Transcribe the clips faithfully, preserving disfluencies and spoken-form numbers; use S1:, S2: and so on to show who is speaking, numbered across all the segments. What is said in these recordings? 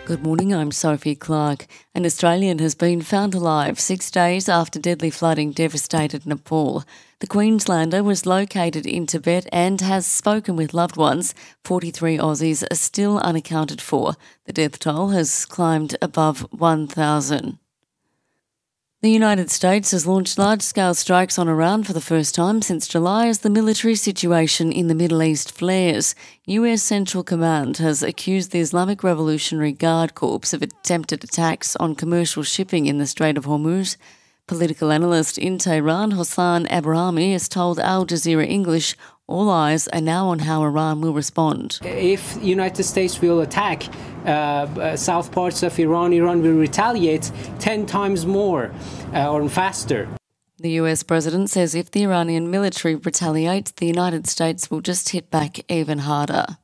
S1: Good morning, I'm Sophie Clark. An Australian has been found alive six days after deadly flooding devastated Nepal. The Queenslander was located in Tibet and has spoken with loved ones. forty-three Aussies are still unaccounted for. The death toll has climbed above one thousand. The United States has launched large-scale strikes on Iran for the first time since July as the military situation in the Middle East flares. U S Central Command has accused the Islamic Revolutionary Guard Corps of attempted attacks on commercial shipping in the Strait of Hormuz. Political analyst in Tehran, Hossein Abrahami, has told Al Jazeera English all eyes are now on how Iran will respond.
S2: If the United States will attack uh, uh, south parts of Iran, Iran will retaliate ten times more uh, or faster.
S1: The U S president says if the Iranian military retaliates, the United States will just hit back even harder.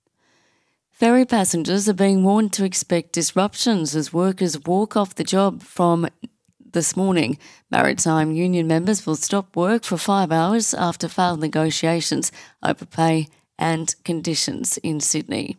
S1: Ferry passengers are being warned to expect disruptions as workers walk off the job from this morning. Maritime union members will stop work for five hours after failed negotiations over pay and conditions in Sydney.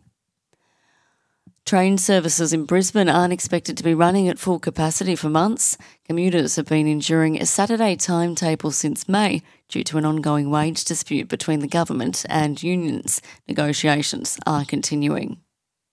S1: Train services in Brisbane aren't expected to be running at full capacity for months. Commuters have been enduring a Saturday timetable since May due to an ongoing wage dispute between the government and unions. Negotiations are continuing.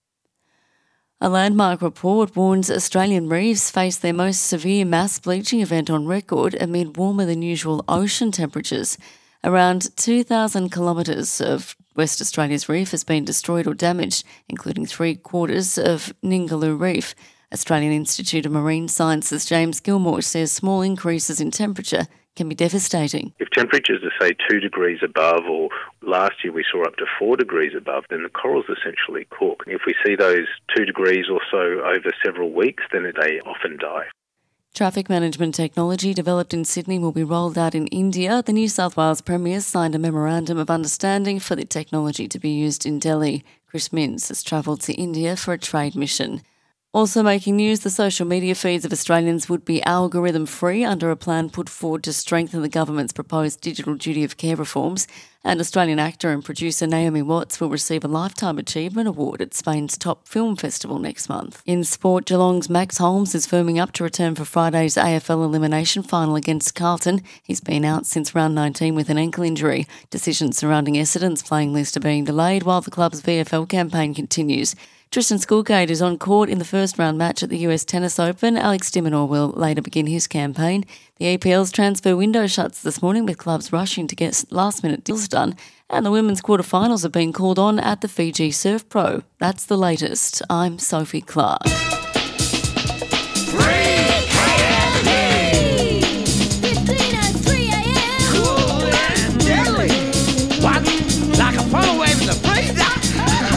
S1: A landmark report warns Australian reefs face their most severe mass bleaching event on record amid warmer than usual ocean temperatures. Around two thousand kilometres of West Australia's reef has been destroyed or damaged, including three quarters of Ningaloo Reef. Australian Institute of Marine Sciences James Gilmore says small increases in temperature can be devastating.
S3: If temperatures are, say, two degrees above, or last year we saw up to four degrees above, then the corals essentially cook. If we see those two degrees or so over several weeks, then they often die.
S1: Traffic management technology developed in Sydney will be rolled out in India. The New South Wales Premier signed a memorandum of understanding for the technology to be used in Delhi. Chris Minns has travelled to India for a trade mission. Also making news, the social media feeds of Australians would be algorithm-free under a plan put forward to strengthen the government's proposed digital duty of care reforms. And Australian actor and producer Naomi Watts will receive a Lifetime Achievement Award at Spain's top film festival next month. In sport, Geelong's Max Holmes is firming up to return for Friday's A F L elimination final against Carlton. He's been out since round nineteen with an ankle injury. Decisions surrounding Essendon's playing list are being delayed while the club's V F L campaign continues. Tristan Schoolgate is on court in the first round match at the U S Tennis Open. Alex de Minaur will later begin his campaign. The E P L's transfer window shuts this morning with clubs rushing to get last-minute deals done. And the women's quarterfinals have been called on at the Fiji Surf Pro. That's the latest. I'm Sophie Clark.